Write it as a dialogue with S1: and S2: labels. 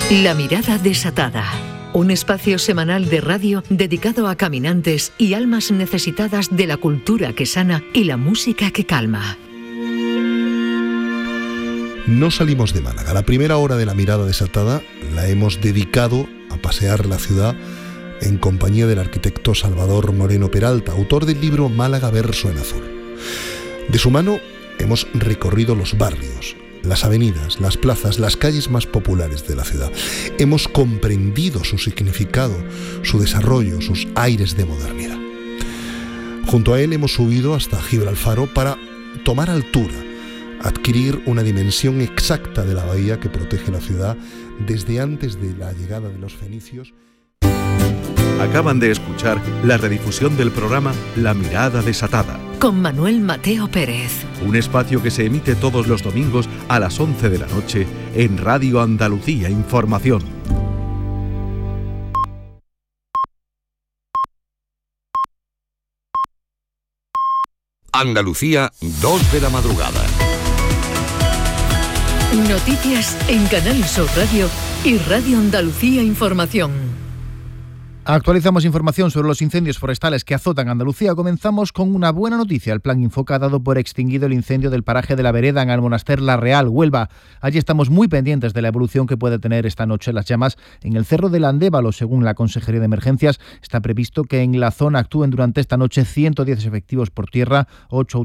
S1: La mirada desatada. Un espacio semanal de radio dedicado a caminantes y almas necesitadas de la cultura que sana y la música que calma.
S2: No salimos de Málaga. La primera hora de La mirada desatada la hemos dedicado a pasear la ciudad en compañía del arquitecto Salvador Moreno Peralta, autor del libro Málaga verso en azul. De su mano hemos recorrido los barrios, las avenidas, las plazas, las calles más populares de la ciudad. Hemos comprendido su significado, su desarrollo, sus aires de modernidad. Junto a él hemos subido hasta Gibralfaro para tomar altura, adquirir una dimensión exacta de la bahía que protege la ciudad desde antes de la llegada de los fenicios.
S3: Acaban de escuchar la redifusión del programa La mirada desatada,
S1: con Manuel Mateo Pérez.
S3: Un espacio que se emite todos los domingos a las 11 de la noche en Radio Andalucía Información.
S4: Andalucía, 2 de la madrugada.
S1: Noticias en Canal Sur Radio y Radio Andalucía Información.
S5: Actualizamos información sobre los incendios forestales que azotan Andalucía. Comenzamos con una buena noticia. El plan Infoca ha dado por extinguido el incendio del paraje de la Vereda en Almonaster La Real, Huelva. Allí estamos muy pendientes de la evolución que puede tener esta noche las llamas en el Cerro del Andévalo. Según la Consejería de Emergencias, está previsto que en la zona actúen durante esta noche 110 efectivos por tierra, 8